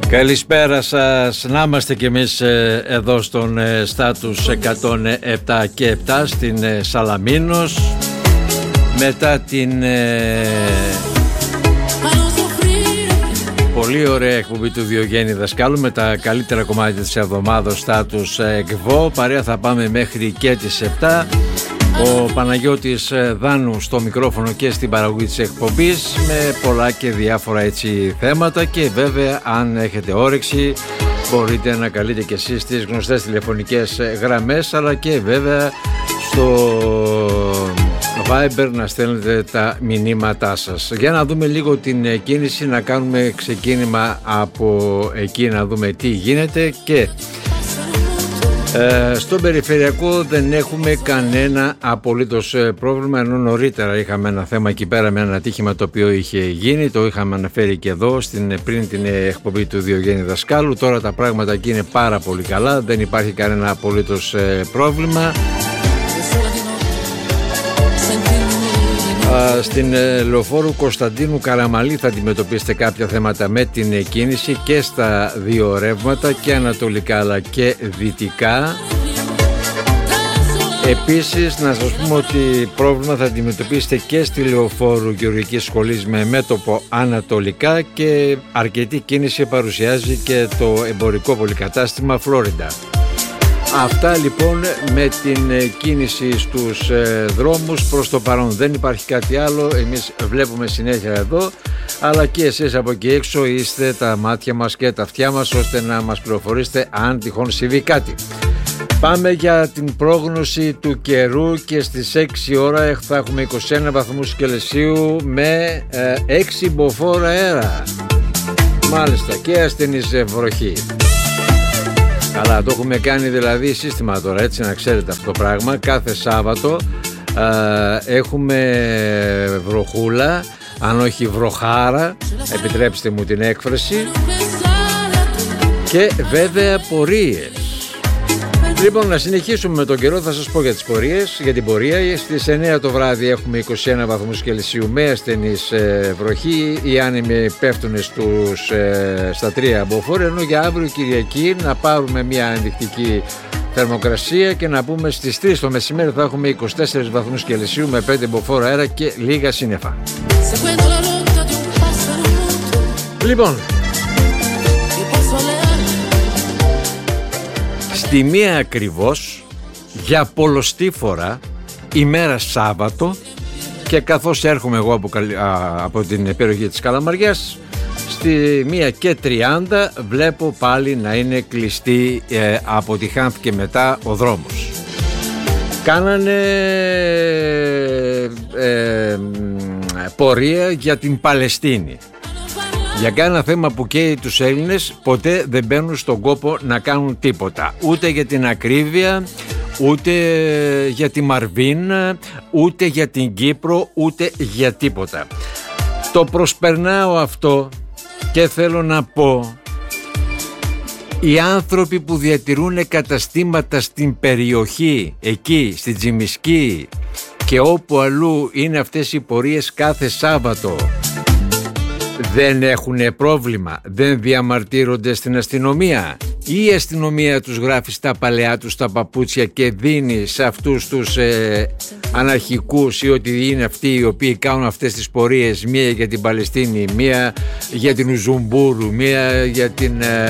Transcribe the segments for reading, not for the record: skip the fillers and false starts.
Καλησπέρα σας, να είμαστε κι εμείς εδώ στον Στάτους 107 και 7 στην Σαλαμίνος μετά την πολύ ωραία εκπομπή του Διογέννη Δασκάλου με τα καλύτερα κομμάτια της εβδομάδος Στάτους ΚΒΟ. Παρέα θα πάμε μέχρι και τις 7. Ο Παναγιώτης Δάνου στο μικρόφωνο και στην παραγωγή της εκπομπής με πολλά και διάφορα έτσι θέματα, και βέβαια αν έχετε όρεξη μπορείτε να καλείτε και εσείς τις γνωστές τηλεφωνικές γραμμές, αλλά και βέβαια στο Viber να στέλνετε τα μηνύματά σας. Για να δούμε λίγο την κίνηση, να κάνουμε ξεκίνημα από εκεί, να δούμε τι γίνεται. Και στον περιφερειακό δεν έχουμε κανένα απολύτως πρόβλημα, ενώ νωρίτερα είχαμε ένα θέμα εκεί πέρα με ένα ατύχημα το οποίο είχε γίνει, το είχαμε αναφέρει και εδώ πριν την εκπομπή του Διογέννη Δασκάλου. Τώρα τα πράγματα εκεί είναι πάρα πολύ καλά, δεν υπάρχει κανένα απολύτως πρόβλημα. Στην Λεωφόρου Κωνσταντίνου Καραμαλή θα αντιμετωπίσετε κάποια θέματα με την κίνηση και στα δύο ρεύματα, και ανατολικά αλλά και δυτικά. Επίσης να σας πούμε ότι πρόβλημα θα αντιμετωπίσετε και στη Λεωφόρου Γεωργικής Σχολής με μέτωπο ανατολικά, και αρκετή κίνηση παρουσιάζει και το εμπορικό πολυκατάστημα Φλόριντα. Αυτά λοιπόν με την κίνηση στους δρόμους. Προς το παρόν δεν υπάρχει κάτι άλλο, εμείς βλέπουμε συνέχεια εδώ, αλλά και εσείς από εκεί έξω είστε τα μάτια μας και τα αυτιά μας, ώστε να μας πληροφορήσετε αν τυχόν συμβεί κάτι. Πάμε για την πρόγνωση του καιρού, και στις 6 ώρα θα έχουμε 21 βαθμούς Κελσίου με 6 μποφόρ αέρα. Μάλιστα, και ασθενής βροχή. Αλλά το έχουμε κάνει δηλαδή σύστημα τώρα, έτσι να ξέρετε αυτό το πράγμα. Κάθε Σάββατο έχουμε βροχούλα, αν όχι βροχάρα, επιτρέψτε μου την έκφραση, και βέβαια πορείες. Λοιπόν, να συνεχίσουμε με τον καιρό, θα σας πω για τις πορείες, για την πορεία. Στις 9 το βράδυ έχουμε 21 βαθμούς Κελσίου με ασθενής βροχή. Οι άνεμοι πέφτουν στα 3 μποφόρ, ενώ για αύριο Κυριακή να πάρουμε μια ενδεικτική θερμοκρασία και να πούμε στις 3 το μεσημέρι θα έχουμε 24 βαθμούς Κελσίου με 5 μποφόρ αέρα και λίγα σύννεφα. Λοιπόν, στη μία ακριβώς, για πολλοστή φορά, ημέρα Σάββατο, και καθώς έρχομαι εγώ από την περιοχή της Καλαμαριάς, στη 1:30 βλέπω πάλι να είναι κλειστή από τη Χάνθ και μετά ο δρόμος. Κάνανε πορεία για την Παλαιστίνη. Για κάνα θέμα που καίει τους Έλληνες ποτέ δεν μπαίνουν στον κόπο να κάνουν τίποτα. Ούτε για την ακρίβεια, ούτε για τη Μαρβίν, ούτε για την Κύπρο, ούτε για τίποτα. Το προσπερνάω αυτό και θέλω να πω, οι άνθρωποι που διατηρούν καταστήματα στην περιοχή, εκεί στην Τζιμισκή και όπου αλλού είναι αυτές οι πορείες κάθε Σάββατο, δεν έχουν πρόβλημα, δεν διαμαρτύρονται στην αστυνομία, ή η αστυνομία τους γράφει στα παλαιά τους τα παπούτσια και δίνει σε αυτούς τους αναρχικούς ή ότι είναι αυτοί οι οποίοι κάνουν αυτές τις πορείες, μία για την Παλαιστίνη, μία για την Ουζουμπούρου, μία για την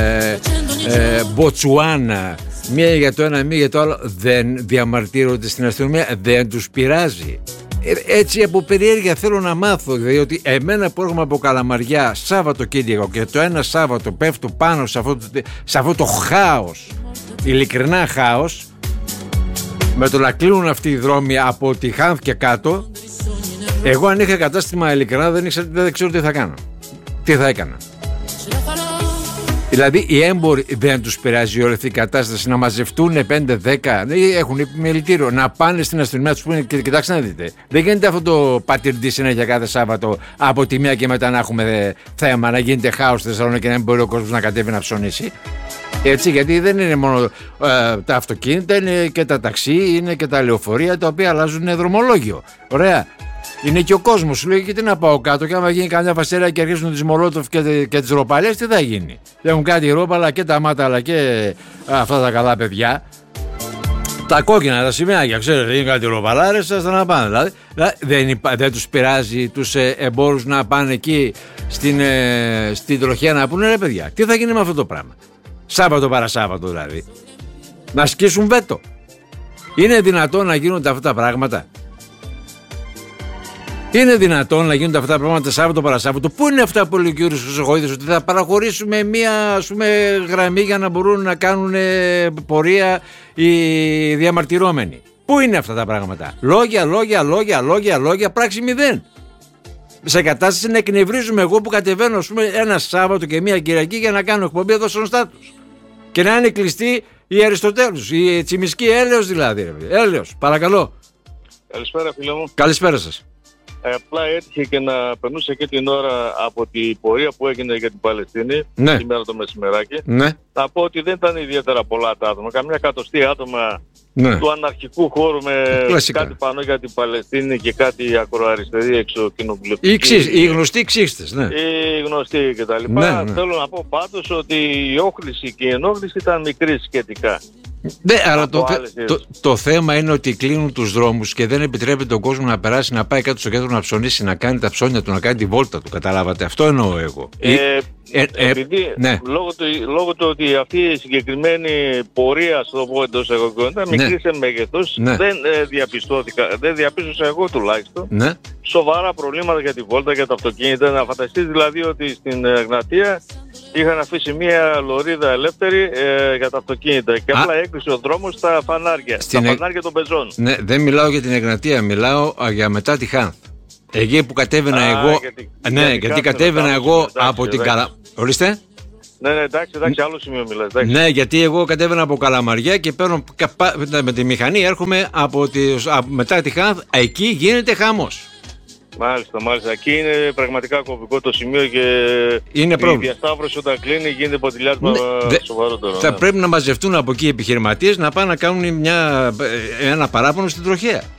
Μποτσουάνα, μία για το ένα, μία για το άλλο, δεν διαμαρτύρονται στην αστυνομία, δεν τους πειράζει. Έτσι από περιέργεια θέλω να μάθω, διότι εμένα που έρχομαι από Καλαμαριά Σάββατοκύριακο και το ένα Σάββατο πέφτω πάνω σε αυτό το χάος, ειλικρινά χάος, με το να κλείνουν αυτοί οι δρόμοι από τη Χάνθ και κάτω, εγώ αν είχα κατάστημα ειλικρινά δεν ξέρω τι θα κάνω. Τι θα έκανα. Δηλαδή οι έμποροι δεν τους πειράζει όλη αυτή η κατάσταση να μαζευτούν 5-10, έχουν επιμελητήριο, να πάνε στην αστυνομία τους πούνε και κοιτάξτε να δείτε. Δεν γίνεται αυτό το πατυρντή συνέχεια κάθε Σάββατο από τη μία και μετά να έχουμε θέμα, να γίνεται χάος στη Θεσσαλονίκη και να μην μπορεί ο κόσμος να κατέβει να ψωνίσει. Έτσι, γιατί δεν είναι μόνο τα αυτοκίνητα, είναι και τα ταξί, είναι και τα λεωφορεία τα οποία αλλάζουν δρομολόγιο. Ωραία. Είναι και ο κόσμος, σου λέει, και τι να πάω κάτω. Και άμα γίνει καμιά φασέρα και αρχίσουν τις Μολότοφ και τις ροπαλιές, τι θα γίνει. Έχουν κάτι ρόπαλα και τα μάτα, αλλά και αυτά τα καλά παιδιά. Τα κόκκινα, τα σημαίακια, ξέρετε, είναι κάτι ροπαλάρες, σας να πάνε. Δηλαδή, δεν τους πειράζει τους εμπόρους να πάνε εκεί στην τροχέα να πούνε, ρε παιδιά, τι θα γίνει με αυτό το πράγμα. Σάββατο παρασάββατο δηλαδή. Να σκίσουν βέτο. Είναι δυνατόν να γίνονται αυτά τα πράγματα. Είναι δυνατόν να γίνονται αυτά τα πράγματα Σάββατο παρασάββατο. Πού είναι αυτά που λέει ο κύριος Χρυσοχοίδης, ότι θα παραχωρήσουμε μία γραμμή για να μπορούν να κάνουν πορεία οι διαμαρτυρόμενοι. Πού είναι αυτά τα πράγματα. Λόγια, πράξη μηδέν. Σε κατάσταση να εκνευρίζουμε εγώ που κατεβαίνω ένα Σάββατο και μία Κυριακή για να κάνω εκπομπή εδώ στον Στάτους. Και να είναι κλειστή η Αριστοτέλους, η Τσιμισκή έλεος δηλαδή. Έλεος, παρακαλώ. Καλησπέρα φίλε μου. Καλησπέρα σας. Απλά έτυχε και να περνούσε και την ώρα από την πορεία που έγινε για την Παλαιστίνη, ναι, σήμερα το μεσημεράκι. Ναι. Να πω ότι δεν ήταν ιδιαίτερα πολλά τα άτομα. Καμιά εκατοστή άτομα, ναι, του αναρχικού χώρου με κλασικά κάτι πάνω για την Παλαιστίνη και κάτι ακροαριστερή εξοκοινοβουλευτική. Οι γνωστοί ξύστες, ναι. Οι γνωστοί κτλ. Ναι, ναι. Θέλω να πω πάντως ότι η όχληση και η ενόχληση ήταν μικρή σχετικά. Ναι, αλλά το θέμα είναι ότι κλείνουν τους δρόμους και δεν επιτρέπει τον κόσμο να περάσει, να πάει κάτω στο κέντρο να ψωνίσει, να κάνει τα ψώνια του, να κάνει τη βόλτα του. Καταλάβατε, αυτό εννοώ εγώ. Επειδή ναι, λόγω του ότι αυτή η συγκεκριμένη πορεία, στο πω εντός εγωγικών, ήταν μικρή σε μέγεθος, ναι, δεν διαπίστωσα εγώ τουλάχιστον, ναι, σοβαρά προβλήματα για τη βόλτα, για τα αυτοκίνητα. Να φανταστείς δηλαδή ότι στην Εγνατία είχαν αφήσει μια λωρίδα ελεύθερη για τα αυτοκίνητα και απλά έκλεισε ο δρόμος στα φανάρια, φανάρια των πεζών. Ναι, δεν μιλάω για την Εγνατία, μιλάω για μετά τη Χάνθ. Εκεί που κατέβαινα εγώ. Γιατί κατέβαινα εγώ από την Καλαμαριά. Ορίστε. Ναι, εντάξει, άλλο σημείο μιλάς. Ναι, γιατί εγώ κατέβαινα από Καλαμαριά και παίρνω με τη μηχανή, έρχομαι μετά τη Χάνθ. Εκεί γίνεται χαμός. Μάλιστα. Εκεί είναι πραγματικά κομβικό το σημείο και είναι η διασταύρωση όταν κλείνει γίνεται ποτηλιάσμα σοβαρότερο. Θα πρέπει να μαζευτούν από εκεί οι επιχειρηματίες να πάνε να κάνουν ένα παράπονο στην τροχέα.